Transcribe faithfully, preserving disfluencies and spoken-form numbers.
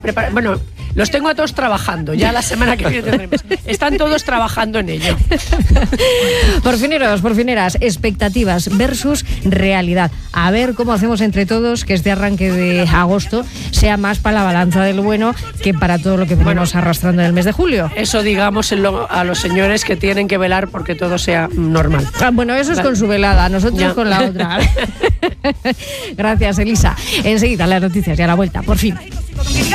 prepara- bueno, los tengo a todos trabajando, ya la semana que viene tendremos. Están todos trabajando en ello. Porfineros, porfineras, expectativas versus realidad. A ver cómo hacemos entre todos que este arranque de agosto sea más para la balanza del bueno que para todo lo que venimos Bueno, arrastrando en el mes de julio. Eso digamos en lo- a los señores que tienen que velar porque todo sea normal. Ah, bueno, eso es Vale. con su velada, nosotros Ya. con la otra. Gracias, Elisa. Enseguida las noticias y a la vuelta, por fin.